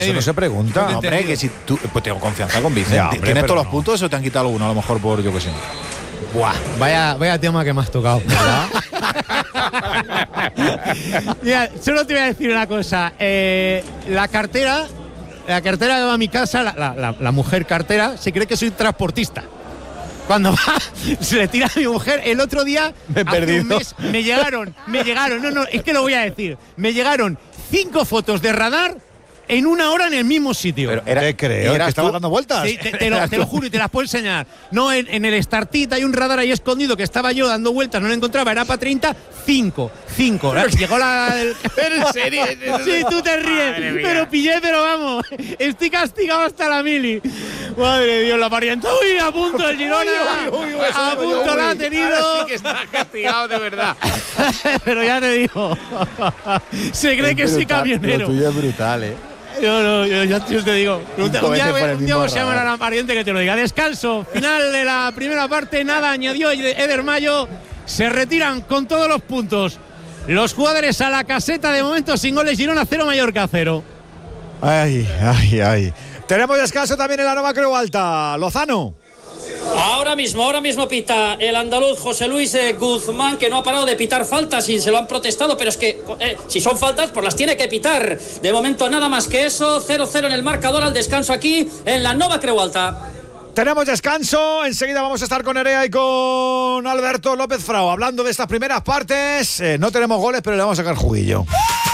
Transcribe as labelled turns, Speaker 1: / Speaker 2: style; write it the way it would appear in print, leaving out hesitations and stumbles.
Speaker 1: Eso no se pregunta.
Speaker 2: No, hombre, que si tú. Pues tengo confianza con Vicente.
Speaker 1: Ya, hombre,
Speaker 2: ¿Tienes todos
Speaker 1: pero
Speaker 2: los puntos o te han quitado alguno? A lo mejor por yo que sé.
Speaker 3: Buah, vaya tema que me has tocado, ¿verdad? Mira, solo te voy a decir una cosa. La cartera que va a mi casa, la mujer cartera, se cree que soy transportista. Cuando va, se le tira a mi mujer. El otro día, hace un mes, me llegaron, no, es que lo voy a decir. Me llegaron 5 fotos de radar en 1 hora en el mismo sitio.
Speaker 1: Pero te creo, que estaba dando vueltas.
Speaker 3: Sí, te lo juro y te las puedo enseñar. No, en el Startit hay un radar ahí escondido que estaba yo dando vueltas, no lo encontraba, era para 30, 5. Llegó la...
Speaker 1: ¿En serio?
Speaker 3: Sí, tú te ríes, pero vamos, estoy castigado hasta la mili. Madre de Dios, la parienta. Uy, a punto el Girona. A punto la ha tenido.
Speaker 1: Ahora sí que está castigado de verdad.
Speaker 3: Pero ya te digo, se cree que soy camionero.
Speaker 4: Lo tuyo es brutal, ¿eh?
Speaker 3: Yo te digo. Un día vamos a llamar a la pariente que te lo diga. Descanso, final de la primera parte, nada añadió Eder Mayo. Se retiran con todos los puntos los jugadores a la caseta, de momento sin goles. Girona 0, Mallorca 0.
Speaker 1: Ay. Tenemos descanso también en la Nova Creu Alta. Lozano.
Speaker 5: Ahora mismo pita el andaluz José Luis Guzmán, que no ha parado de pitar faltas y se lo han protestado, pero es que si son faltas, pues las tiene que pitar. De momento nada más que eso, 0-0 en el marcador al descanso aquí en la Nova Creu Alta.
Speaker 1: Tenemos descanso, enseguida vamos a estar con Nerea y con Alberto López Frao hablando de estas primeras partes. No tenemos goles, pero le vamos a sacar juguillo.